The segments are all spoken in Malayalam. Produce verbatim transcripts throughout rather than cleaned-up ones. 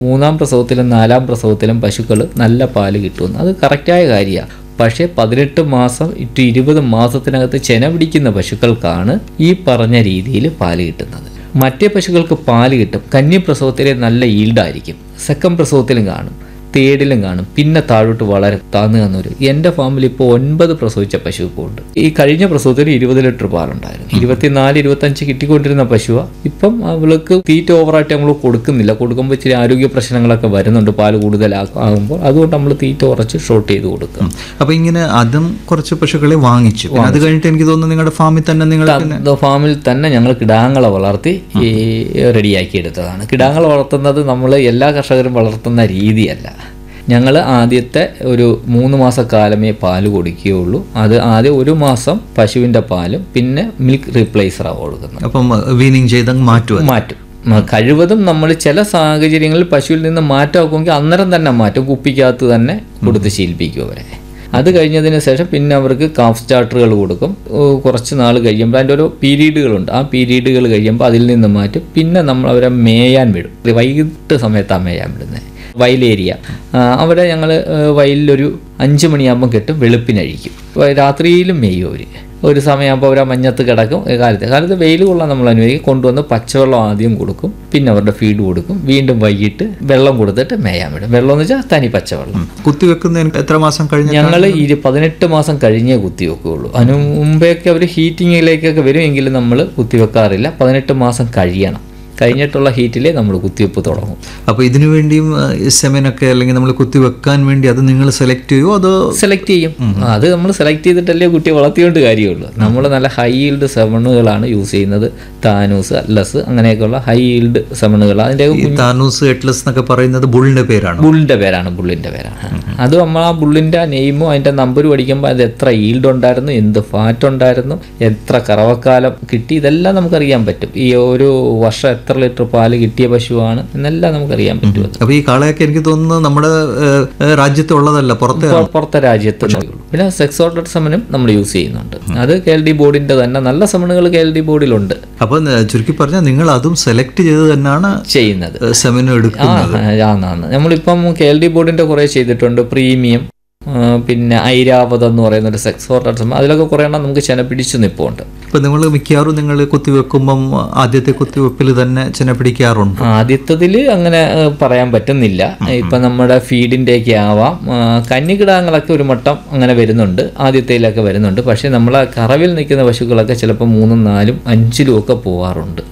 മൂന്നാം പ്രസവത്തിലും നാലാം പ്രസവത്തിലും പശുക്കൾ നല്ല പാല് കിട്ടുമെന്ന്. അത് കറക്റ്റായ കാര്യമാണ്. പക്ഷേ പതിനെട്ട് മാസം ടു ഇരുപത് മാസത്തിനകത്ത് ചെന പിടിക്കുന്ന പശുക്കൾക്കാണ് ഈ പറഞ്ഞ രീതിയിൽ പാല് കിട്ടുന്നത്. മറ്റേ പശുക്കൾക്ക് പാല് കിട്ടും, കന്നി പ്രസവത്തിലെ നല്ല ഈൽഡായിരിക്കും, സെക്കൻഡ് പ്രസവത്തിലും കാണും, തേടിലും കാണും, പിന്നെ താഴോട്ട് വളരെ താന്നു തന്നൊരു. എൻ്റെ ഫാമിൽ ഇപ്പോൾ ഒൻപത് പ്രസവിച്ച പശു ഇപ്പോൾ ഉണ്ട്. ഈ കഴിഞ്ഞ പ്രസവത്തിൽ ഇരുപത് ലിറ്റർ പാലുണ്ടായിരുന്നു. ഇരുപത്തിനാല് ഇരുപത്തഞ്ച് കിട്ടിക്കൊണ്ടിരുന്ന പശുവാ. ഇപ്പം അവൾക്ക് തീറ്റ ഓവറായിട്ട് നമ്മൾ കൊടുക്കുന്നില്ല. കൊടുക്കുമ്പോൾ ഇച്ചിരി ആരോഗ്യ പ്രശ്നങ്ങളൊക്കെ വരുന്നുണ്ട് പാല് കൂടുതലാകുമ്പോൾ. അതുകൊണ്ട് നമ്മൾ തീറ്റ കുറച്ച് ഷോർട്ട് ചെയ്ത് കൊടുക്കും. അപ്പോൾ ഇങ്ങനെ അതും കുറച്ച് പശുക്കളെ വാങ്ങിച്ചു. അത് കഴിഞ്ഞിട്ട് എനിക്ക് തോന്നുന്നു നിങ്ങളുടെ ഫാമിൽ തന്നെ നിങ്ങൾ ഫാമിൽ തന്നെ ഞങ്ങൾ കിടാങ്ങളെ വളർത്തി ഈ റെഡിയാക്കി എടുത്തതാണ്. കിടാങ്ങളെ വളർത്തുന്നത് നമ്മൾ എല്ലാ കർഷകരും വളർത്തുന്ന രീതിയല്ല. ഞങ്ങൾ ആദ്യത്തെ ഒരു മൂന്ന് മാസക്കാലമേ പാല് കൊടുക്കുകയുള്ളൂ. അത് ആദ്യം ഒരു മാസം പശുവിൻ്റെ പാലും പിന്നെ മിൽക്ക് റീപ്ലേസറാണ് കൊടുക്കുന്നത്. അപ്പം വീനിങ് ചെയ്ത് മാറ്റും മാറ്റും കഴിവതും നമ്മൾ ചില സാഹചര്യങ്ങളിൽ പശുവിൽ നിന്ന് മാറ്റാക്കുമെങ്കിൽ അന്നേരം തന്നെ മാറ്റും. കുപ്പിക്കകത്ത് തന്നെ കൊടുത്ത് ശീലിപ്പിക്കും അവരെ. അത് കഴിഞ്ഞതിന് ശേഷം പിന്നെ അവർക്ക് കാഫ് സ്റ്റാർട്ടറുകൾ കൊടുക്കും. കുറച്ച് നാൾ കഴിയുമ്പോൾ അതിൻ്റെ ഓരോ പീരീഡുകളുണ്ട്. ആ പീരീഡുകൾ കഴിയുമ്പോൾ അതിൽ നിന്ന് മാറ്റും. പിന്നെ നമ്മൾ അവരെ മേയാൻ വിടും. വൈകിട്ട് സമയത്താണ് മേയാൻ വിടുന്നത്. വയലേരിയ അവിടെ ഞങ്ങൾ വയലിലൊരു അഞ്ച് മണിയാകുമ്പോൾ കെട്ടും, വെളുപ്പിനഴിക്കും. രാത്രിയിലും മേയും അവർ. ഒരു സമയമാകുമ്പോൾ അവർ ആ മഞ്ഞത്ത് കിടക്കും. കാലത്ത് കാലത്ത് വെയിൽ കൊള്ളാൻ നമ്മൾ അനുവദിക്കും. കൊണ്ടുവന്ന് പച്ചവെള്ളം ആദ്യം കൊടുക്കും, പിന്നെ അവരുടെ ഫീഡ് കൊടുക്കും. വീണ്ടും വൈകിട്ട് വെള്ളം കൊടുത്തിട്ട് മേയാൻ വിടും. വെള്ളം എന്ന് വെച്ചാൽ തനി പച്ചവെള്ളം. കുത്തിവെക്കുന്ന എത്ര മാസം കഴിഞ്ഞ്? ഞങ്ങൾ ഇരു പതിനെട്ട് മാസം കഴിഞ്ഞേ കുത്തിവെക്കുകയുള്ളൂ. അതിന് മുമ്പേയൊക്കെ അവർ ഹീറ്റിങ്ങിലേക്കൊക്കെ വരുമെങ്കിലും നമ്മൾ കുത്തിവെക്കാറില്ല. പതിനെട്ട് മാസം കഴിയണം. കഴിഞ്ഞിട്ടുള്ള ഹീറ്റിലേ നമ്മൾ കുത്തിവെപ്പ് തുടങ്ങും. അപ്പോൾ ഇതിനു വേണ്ടിയും സെമനൊക്കെ അല്ലെങ്കിൽ നമ്മൾ കുത്തിവെക്കാൻ വേണ്ടി അത് നിങ്ങൾ സെലക്ട് ചെയ്യുമോ? അതോ സെലക്ട് ചെയ്യും. അത് നമ്മൾ സെലക്ട് ചെയ്തിട്ടല്ലേ കുട്ടിയെ വളർത്തിക്കൊണ്ട് കാര്യമുള്ളൂ. നമ്മൾ നല്ല ഹൈ ഈൽഡ് സെമണുകളാണ് യൂസ് ചെയ്യുന്നത്. താനൂസ്, അറ്റ്ലസ് അങ്ങനെയൊക്കെയുള്ള ഹൈ ഈൽഡ് സെമണുകൾ. അതിൻ്റെ താനൂസ്, അറ്റ്ലസ് എന്നൊക്കെ പറയുന്നത് ബുള്ളിൻ്റെ പേരാണ്. ബുള്ളിൻ്റെ പേരാണ് ബുള്ളിൻ്റെ പേരാണ് അത് നമ്മൾ ആ ബുള്ളിൻ്റെ ആ നെയിമും അതിൻ്റെ നമ്പരും അടിക്കുമ്പോൾ അത് എത്ര ഈൽഡ് ഉണ്ടായിരുന്നു, എന്ത് ഫാറ്റ് ഉണ്ടായിരുന്നു, എത്ര കറവക്കാലം കിട്ടി, ഇതെല്ലാം നമുക്കറിയാൻ പറ്റും. ഈ ഒരു വർഷം എത്ര ലിറ്റർ പാല് കിട്ടിയ പശുവാണ് എന്നെല്ലാം നമുക്കറിയാൻ പറ്റും. അപ്പോൾ ഈ കാളയൊക്കെ എനിക്ക് തോന്നുന്നു നമ്മുടെ രാജ്യത്തുള്ളതല്ല, പുറത്തെ പുറത്തെ രാജ്യത്ത്. പിന്നെ സെക്സ് ഓർഡർഡ് സെമനും നമ്മൾ യൂസ് ചെയ്യുന്നുണ്ട്. അത് കെ എൽ ഡി ബോർഡിന്റെ തന്നെ നല്ല സെമനുകൾ കെ എൽ ഡി ബോർഡിലുണ്ട്. അപ്പോൾ ചുരുക്കി പറഞ്ഞാൽ നിങ്ങൾ അതും സെലക്ട് ചെയ്ത് തന്നെയാണ് ചെയ്യുന്നത്, സെമനും എടുക്കുന്നത്. നമ്മളിപ്പം കെ എൽ ഡി ബോർഡിന്റെ കുറെ ചെയ്തിട്ടുണ്ട്. പ്രീമിയം, പിന്നെ ഐരാവതം എന്ന് പറയുന്ന ഒരു സെക്സ് ഓർഡർ സെമൻ, അതിലൊക്കെ കുറേ എണ്ണം നമുക്ക് ചെന പിടിച്ചു നിൽപ്പുണ്ട്. ഇപ്പം നിങ്ങൾ മിക്കവാറും നിങ്ങൾ കുത്തിവെക്കുമ്പം ആദ്യത്തെ കുത്തിവെപ്പിൽ തന്നെ ചെന പിടിക്കാറുണ്ട്? ആദ്യത്തതിൽ അങ്ങനെ പറയാൻ പറ്റുന്നില്ല. ഇപ്പം നമ്മുടെ ഫീഡിൻ്റെയൊക്കെ ആവാം. കന്നിക്കിടാങ്ങളൊക്കെ ഒരു മട്ടം അങ്ങനെ വരുന്നുണ്ട്, ആദ്യത്തേലൊക്കെ വരുന്നുണ്ട്. പക്ഷേ നമ്മളെ കറവിൽ നിൽക്കുന്ന പശുക്കളൊക്കെ ചിലപ്പോൾ മൂന്നും നാലും അഞ്ചിലും ഒക്കെ പോവാറുണ്ട്.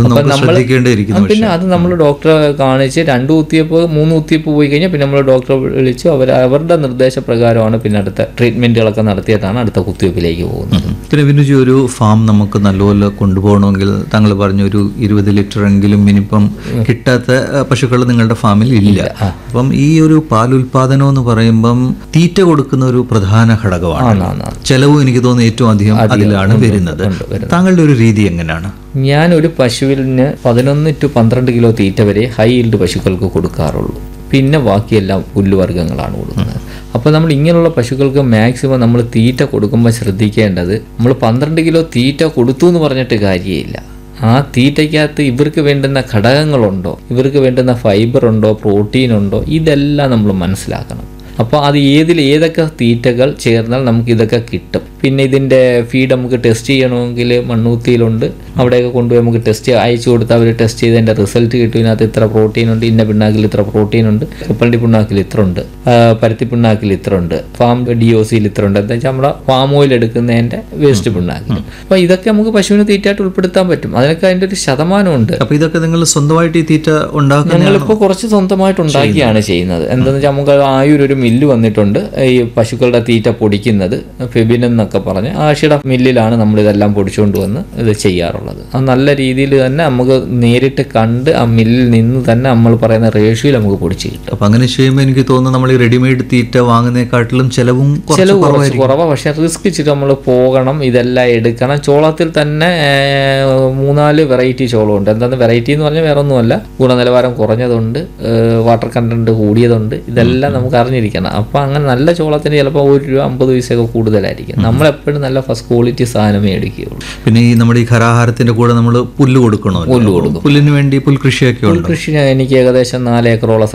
പിന്നെ അത് നമ്മൾ ഡോക്ടറെ കാണിച്ച് രണ്ട് കുത്തിയപ്പോൾ മൂന്ന് കുത്തിയപ്പോൾ പോയി കഴിഞ്ഞാൽ പിന്നെ നമ്മൾ ഡോക്ടറെ വിളിച്ച് അവർ അവരുടെ നിർദ്ദേശപ്രകാരമാണ് പിന്നെ അടുത്ത ട്രീറ്റ്മെന്റുകളൊക്കെ നടത്തിയിട്ടാണ് അടുത്ത കുത്തിവെപ്പിലേക്ക് പോകുന്നത്. പിന്നെ വിനുജി, ഒരു ഫാം നമുക്ക് നല്ലപോലെ കൊണ്ടുപോകണമെങ്കിൽ താങ്കൾ പറഞ്ഞ ഒരു ഇരുപത് ലിറ്റർ എങ്കിലും മിനിമം കിട്ടാത്ത പശുക്കൾ നിങ്ങളുടെ ഫാമിൽ ഇല്ല. അപ്പം ഈ ഒരു പാലുൽപാദനം എന്ന് പറയുമ്പം തീറ്റ കൊടുക്കുന്ന ഒരു പ്രധാന ഘടകമാണ്. ചെലവും എനിക്ക് തോന്നുന്നു ഏറ്റവും അധികം അതിലാണ് വരുന്നത്. താങ്കളുടെ ഒരു രീതി എങ്ങനെയാണ്? ഞാൻ ഒരു പശുവിന് പതിനൊന്ന് ടു പന്ത്രണ്ട് കിലോ തീറ്റ വരെ ഹൈ ഈൽഡ് പശുക്കൾക്ക് കൊടുക്കാറുള്ളൂ. പിന്നെ ബാക്കിയെല്ലാം പുല്ലുവർഗ്ഗങ്ങളാണ് കൊടുക്കുന്നത്. അപ്പോൾ നമ്മൾ ഇങ്ങനെയുള്ള പശുക്കൾക്ക് മാക്സിമം നമ്മൾ തീറ്റ കൊടുക്കുമ്പോൾ ശ്രദ്ധിക്കേണ്ടത്, നമ്മൾ പന്ത്രണ്ട് കിലോ തീറ്റ കൊടുത്തു എന്ന് പറഞ്ഞിട്ട് കാര്യമില്ല. ആ തീറ്റയ്ക്കകത്ത് ഇവർക്ക് വേണ്ടുന്ന ഘടകങ്ങളുണ്ടോ, ഇവർക്ക് വേണ്ടുന്ന ഫൈബർ ഉണ്ടോ, പ്രോട്ടീൻ ഉണ്ടോ, ഇതെല്ലാം നമ്മൾ മനസ്സിലാക്കണം. അപ്പോൾ അത് ഏതിൽ ഏതൊക്കെ തീറ്റകൾ ചേർന്നാൽ നമുക്ക് ഇതൊക്കെ കിട്ടും. പിന്നെ ഇതിൻ്റെ ഫീഡ് നമുക്ക് ടെസ്റ്റ് ചെയ്യണമെങ്കിൽ മണ്ണൂത്തിയിലുണ്ട്. അവിടെയൊക്കെ കൊണ്ടുപോയി നമുക്ക് ടെസ്റ്റ് അയച്ചു കൊടുത്താൽ അവർ ടെസ്റ്റ് ചെയ്തതിൻ്റെ റിസൾട്ട് കിട്ടും. ഇതിനകത്ത് ഇത്ര പ്രോട്ടീൻ ഉണ്ട്, ഇന്ന പിണ്ണാക്കിൽ ഇത്ര പ്രോട്ടീൻ ഉണ്ട്, കപ്പലണ്ടി പിണ്ണാക്കിൽ ഇത്ര ഉണ്ട്, പരുത്തി പിണ്ണാക്കിൽ ഇത്ര ഉണ്ട്, ഫാം ഡി ഒ സിയിൽ ഇത്ര ഉണ്ട്. എന്താ വെച്ചാൽ നമ്മുടെ ഫാം ഓയിൽ എടുക്കുന്നതിൻ്റെ വേസ്റ്റ് പിണ്ണാക്കിൽ. അപ്പോൾ ഇതൊക്കെ നമുക്ക് പശുവിന് തീറ്റയായിട്ട് ഉൾപ്പെടുത്താൻ പറ്റും. അതിനൊക്കെ അതിൻ്റെ ഒരു ശതമാനമുണ്ട്. അപ്പോൾ ഇതൊക്കെ നിങ്ങൾ സ്വന്തമായിട്ട് ഈ തീറ്റ ഉണ്ടാക്കുക? ഞങ്ങളിപ്പോൾ കുറച്ച് സ്വന്തമായിട്ട് ഉണ്ടാക്കിയാണ് ചെയ്യുന്നത്. എന്താണെന്ന് വെച്ചാൽ നമുക്ക് ആയൊരു മില്ല് വന്നിട്ടുണ്ട് ഈ പശുക്കളുടെ തീറ്റ പൊടിക്കുന്നത്, ഫെബിൻ എന്നൊക്കെ പറഞ്ഞ് ആഷിയുടെ മില്ലിലാണ് നമ്മൾ ഇതെല്ലാം പൊടിച്ചുകൊണ്ട് വന്ന് ഇത് ചെയ്യാറുള്ളത്. അത് നല്ല രീതിയിൽ തന്നെ നമുക്ക് നേരിട്ട് കണ്ട് ആ മില്ലിൽ നിന്ന് തന്നെ നമ്മൾ പറയുന്ന റേഷ്യോയിൽ നമുക്ക് പൊടിച്ച് കിട്ടും. അപ്പം അങ്ങനെ ചെയ്യുമ്പോൾ എനിക്ക് തോന്നുന്നു നമ്മൾ ഈ റെഡിമെയ്ഡ് തീറ്റ വാങ്ങുന്നതിനെക്കാട്ടിലും ചിലവും ചിലവ് കുറച്ച് കുറവാണ്. പക്ഷേ റിസ്ക് വെച്ചിട്ട് നമ്മൾ പോകണം, ഇതെല്ലാം എടുക്കണം. ചോളത്തിൽ തന്നെ മൂന്നാല് വെറൈറ്റി ചോളമുണ്ട്. എന്താണെന്ന് വെറൈറ്റി എന്ന് പറഞ്ഞാൽ വേറെ ഒന്നുമല്ല, ഗുണനിലവാരം കുറഞ്ഞതുണ്ട്, വാട്ടർ കണ്ടന്റ് കൂടിയതുണ്ട്. ഇതെല്ലാം നമുക്ക് അറിഞ്ഞിരിക്കണം. അപ്പോൾ അങ്ങനെ നല്ല ചോളത്തിന് ചിലപ്പോൾ ഒരു രൂപ അമ്പത് പൈസയൊക്കെ കൂടുതലായിരിക്കും. നമ്മൾ നമ്മളെപ്പോഴും നല്ല ഫസ്റ്റ് ക്വാളിറ്റി സാധനം മേടിക്കുകയുള്ളൂ. പിന്നെ ഈ നമ്മുടെ ഈ ഖരാഹാരത്തിന്റെ കൂടെ നമ്മൾ പുല്ല് കൊടുക്കണോ? പുല്ല് കൊടുക്കും. പുല്ലിന് വേണ്ടി പുൽകൃഷിയൊക്കെ ഉണ്ട്. കൃഷി എനിക്ക് ഏകദേശം നാല് ഏക്കറോളം